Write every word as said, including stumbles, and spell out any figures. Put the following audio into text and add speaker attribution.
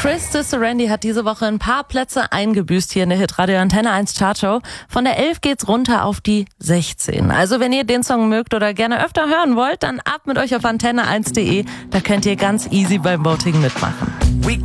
Speaker 1: Chris Cicerandy hat diese Woche ein paar Plätze eingebüßt hier in der Hitradio Antenne eins Chartshow. Von der elf geht's runter auf die sechzehn. Also wenn ihr den Song mögt oder gerne öfter hören wollt, dann ab mit euch auf antenne eins punkt de. Da könnt ihr ganz easy beim Voting mitmachen.